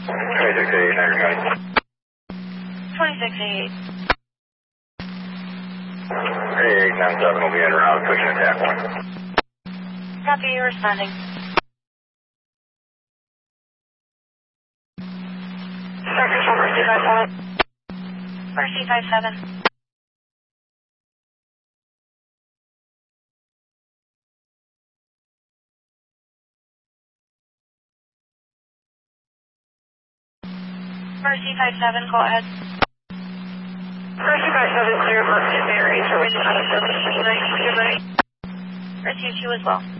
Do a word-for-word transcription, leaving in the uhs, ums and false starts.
twenty-six eighty-eight, now you're good. twenty-six eighty-eight. eight nine seven will be en route, pushing attack one. Copy, you responding. Circus for Mercy five seven. Mercy five seven. Mercy five seven, go ahead. Mercy five seven, clear Mercy Mary, for which out of service for tonight. Good night. Mercy, you as well.